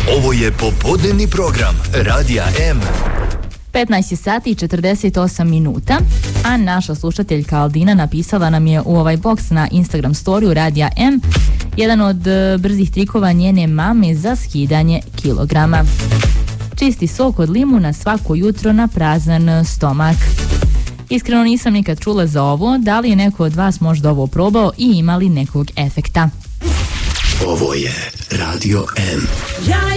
Ovo je popodnevni program Radija M. 15 sati i 48 minuta, a naša slušateljka Aldina napisala nam je u ovaj boks na Instagram storiju Radija M jedan od brzih trikova njene mame za skidanje kilograma. Čisti sok od limuna svako jutro na prazan stomak. Iskreno nisam nikad čula za ovo, da li je neko od vas možda ovo probao i imali nekog efekta? Ovo je Radio M.